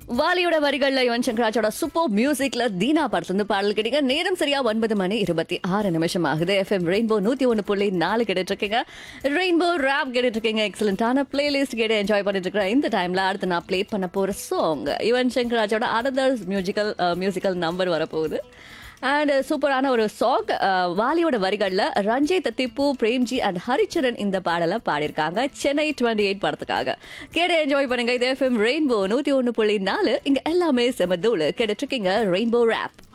வாலியோட வரிகள்ல யுவன் சங்கர் ராஜோட சூப்பர் மியூசிக்ல தீனா படத்துல பாடல் கேட்டீங்க. நேரம் சரியா 9:26 ஆகுது. எஃப்எம் ரெயின்போ 101.4 கேட்டுட்டு இருக்கீங்க. ரெயின்போ ராப் கேட்டுட்டு இருக்கீங்க. எக்ஸலண்டான பிளேலிஸ்ட் கேட்டு என்ஜாய் பண்ணிட்டு இருக்கிறேன். இந்த டைம்ல அடுத்து நான் பிளே பண்ண போற song Yuvan Shankar ராஜோட another musical number வரப்போகுது. அண்ட் சூப்பரான ஒரு சாங். வாலியோட வரிகள்ல ரஞ்சித், திப்பு, பிரேம்ஜி அண்ட் ஹரிச்சரன் இந்த பாடலை பாடியிருக்காங்க சென்னை 28 படத்துக்காக. கேட்டு என்ஜாய் பண்ணுங்க. இது எஃப்எம் ரெயின்போ 101.4. இங்க எல்லாமே செம தூளு. கேட்டுட்டு இருக்கீங்க ரெயின்போ ராப்.